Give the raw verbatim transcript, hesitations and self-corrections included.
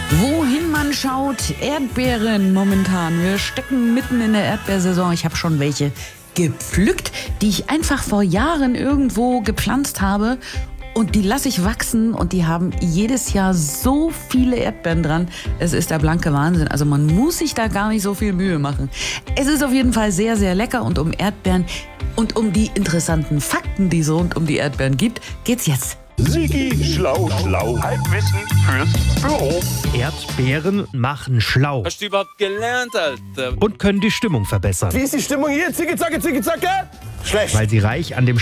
Wohin man schaut, Erdbeeren momentan. Wir stecken mitten in der Erdbeersaison. Ich habe schon welche gepflückt, die ich einfach vor Jahren irgendwo gepflanzt habe. Und die lasse ich wachsen und die haben jedes Jahr so viele Erdbeeren dran. Es ist der blanke Wahnsinn. Also man muss sich da gar nicht so viel Mühe machen. Es ist auf jeden Fall sehr, sehr lecker. Und um Erdbeeren und um die interessanten Fakten, die es rund um die Erdbeeren gibt, geht's jetzt. Sigi schlau schlau. Halbwissen fürs Büro. Erdbeeren machen schlau Hast du überhaupt gelernt, Alter? und können die Stimmung verbessern, Wie ist die Stimmung hier? Zicke, zacke, zicke, zacke. Schlecht. weil sie reich an dem